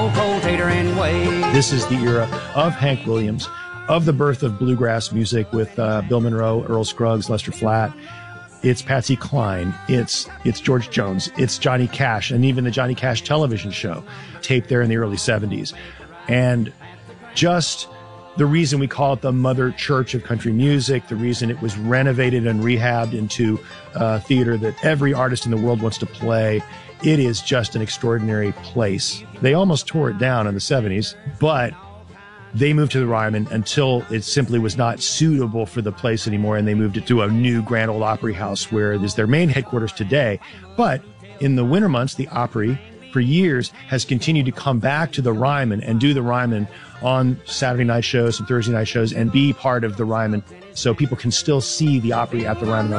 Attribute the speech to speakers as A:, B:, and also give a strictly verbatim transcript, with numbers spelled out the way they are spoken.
A: This is the era of Hank Williams, of the birth of bluegrass music with uh, Bill Monroe, Earl Scruggs, Lester Flatt. It's Patsy Cline. It's it's George Jones. It's Johnny Cash, and even the Johnny Cash television show, taped there in the early seventies. And just the reason we call it the mother church of country music, the reason it was renovated and rehabbed into a theater that every artist in the world wants to play, it is just an extraordinary place. They almost tore it down in the seventies, but they moved to the Ryman until it simply was not suitable for the place anymore, and they moved it to a new Grand Ole Opry House where it is their main headquarters today. But in the winter months, the Opry, for years, has continued to come back to the Ryman and do the Ryman on Saturday night shows and Thursday night shows and be part of the Ryman, so people can still see the Opry at the Ryman.